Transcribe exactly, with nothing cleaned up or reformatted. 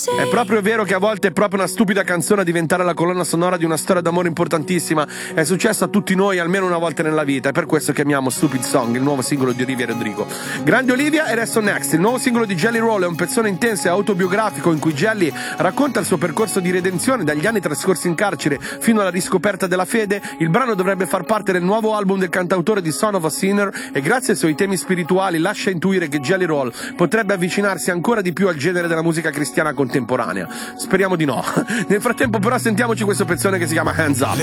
È proprio vero che a volte è proprio una stupida canzone a diventare la colonna sonora di una storia d'amore importantissima. È successo a tutti noi almeno una volta nella vita. È per questo che chiamiamo Stupid Song, il nuovo singolo di Olivia Rodrigo. Grande Olivia e adesso Next. Il nuovo singolo di Jelly Roll è un pezzone intenso e autobiografico in cui Jelly racconta il suo percorso di redenzione dagli anni trascorsi in carcere fino alla riscoperta della fede. Il brano dovrebbe far parte del nuovo album del cantautore di Son of a Sinner e grazie ai suoi temi spirituali lascia intuire che Jelly Roll potrebbe avvicinarsi ancora di più al genere della musica cristiana contemporanea. Speriamo di no. Nel frattempo però sentiamoci questo pezzone che si chiama Hands Up.